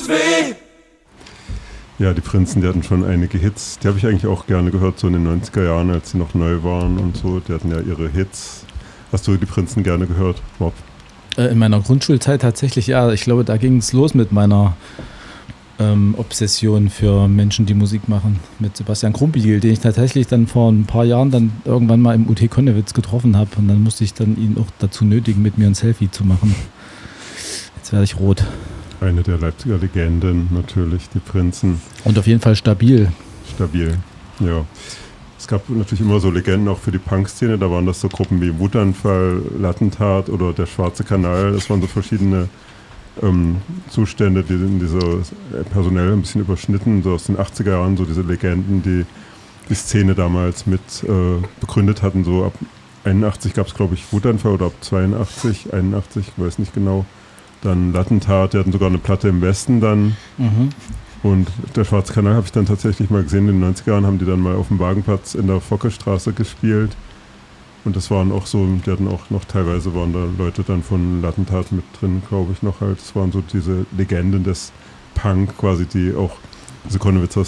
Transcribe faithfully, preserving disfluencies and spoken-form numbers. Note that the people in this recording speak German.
weh. Ja, die Prinzen, die hatten schon einige Hits. Die habe ich eigentlich auch gerne gehört, so in den neunziger Jahren, als sie noch neu waren und so. Die hatten ja ihre Hits. Hast du die Prinzen gerne gehört, Bob? In meiner Grundschulzeit tatsächlich, ja. Ich glaube, da ging es los mit meiner ähm, Obsession für Menschen, die Musik machen. Mit Sebastian Krumbiegel, den ich tatsächlich dann vor ein paar Jahren dann irgendwann mal im U T Konnewitz getroffen habe. Und dann musste ich dann ihn auch dazu nötigen, mit mir ein Selfie zu machen. Jetzt werde ich rot. Eine der Leipziger Legenden natürlich, die Prinzen. Und auf jeden Fall stabil. Stabil, ja. Es gab natürlich immer so Legenden auch für die Punk-Szene. Da waren das so Gruppen wie Wutanfall, Lattentat oder der Schwarze Kanal. Das waren so verschiedene ähm, Zustände, die in dieser äh, personell ein bisschen überschnitten, so aus den achtziger Jahren, so diese Legenden, die die Szene damals mit äh, begründet hatten. So ab einundachtzig gab es, glaube ich, Wutanfall oder ab zweiundachtzig, einundachtzig, ich weiß nicht genau. Dann Lattentat, die hatten sogar eine Platte im Westen dann. Mhm. Und der Schwarze Kanal habe ich dann tatsächlich mal gesehen, in den neunziger Jahren haben die dann mal auf dem Wagenplatz in der Fockestraße gespielt. Und das waren auch so, die hatten auch noch, teilweise waren da Leute dann von Lattentat mit drin, glaube ich noch halt. Das waren so diese Legenden des Punk quasi, die auch, diese Konnewitzer